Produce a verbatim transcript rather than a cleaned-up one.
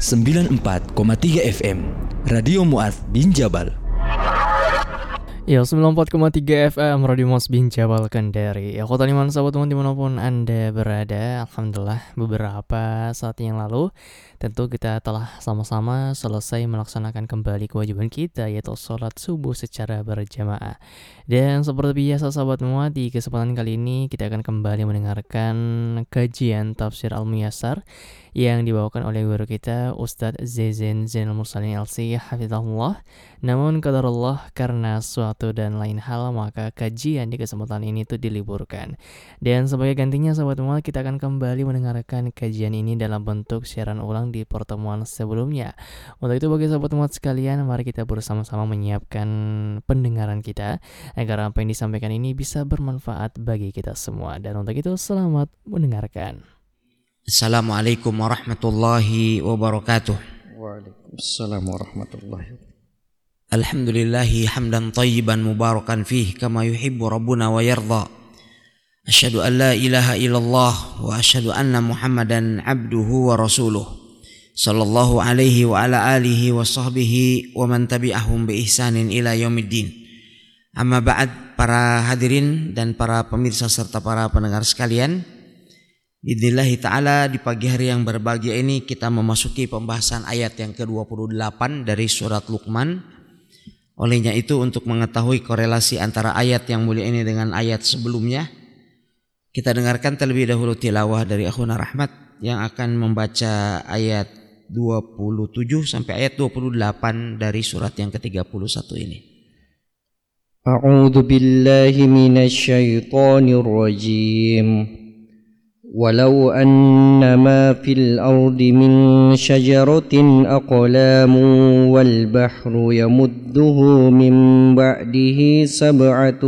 sembilan puluh empat koma tiga F M Radio Mu'adz bin Jabal. Ya, sembilan puluh empat koma tiga F M Radio Mu'adz bin Jabal Kendari. Ya, kota Liman, sahabat teman dimanapun Anda berada. Alhamdulillah, beberapa saat yang lalu tentu kita telah sama-sama selesai melaksanakan kembali kewajiban kita, yaitu sholat subuh secara berjamaah. Dan seperti biasa sahabat semua, di kesempatan kali ini kita akan kembali mendengarkan kajian tafsir Al-Muyassar yang dibawakan oleh guru kita Ustadz Zaizan Zainal Mursalin L C Hafizahullah. Namun qadarullah, karena suatu dan lain hal, maka kajian di kesempatan ini tuh diliburkan. Dan sebagai gantinya sahabat semua, kita akan kembali mendengarkan kajian ini dalam bentuk siaran ulang di pertemuan sebelumnya. Untuk itu bagi sahabat semua sekalian, mari kita bersama-sama menyiapkan pendengaran kita agar apa yang disampaikan ini bisa bermanfaat bagi kita semua. Dan untuk itu selamat mendengarkan. Assalamualaikum warahmatullahi wabarakatuh. Waalaikumsalam warahmatullahi wabarakatuh. Alhamdulillahi hamdan tayyiban mubarakan fih kama yuhibbu rabbuna wa yarda. Asyhadu an la ilaha illallah wa asyhadu anna Muhammadan abduhu wa rasuluh. Sallallahu alaihi wa ala alihi wa sahbihi wa man tabi'ahum bi ihsanin ila yaumiddin. Amma ba'd, para hadirin dan para pemirsa serta para pendengar sekalian, Bidznillahi ta'ala, di pagi hari yang berbahagia ini kita memasuki pembahasan ayat yang ke dua puluh delapan dari surat Luqman. Olehnya itu, untuk mengetahui korelasi antara ayat yang mulia ini dengan ayat sebelumnya, kita dengarkan terlebih dahulu tilawah dari Akhuna Rahmat yang akan membaca ayat dua puluh tujuh sampai ayat dua puluh delapan dari surat yang ke tiga puluh satu ini. A'udzu billahi minasy syaithanir rajim. ولو أن ما في الأرض من شجرة أقلام والبحر يمده من بعده سبعة